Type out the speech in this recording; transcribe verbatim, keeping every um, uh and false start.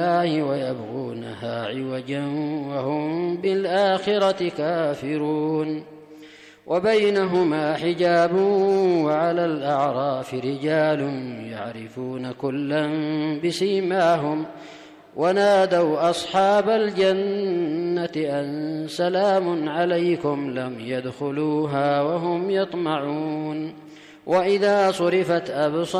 الله ويبغونها عوجا وهم بالآخرة كافرون وبينهما حجاب وعلى الأعراف رجال يعرفون كلا بسيماهم ونادوا أصحاب الجنة أن سلام عليكم لم يدخلوها وهم يطمعون وإذا صرفت أبصارهم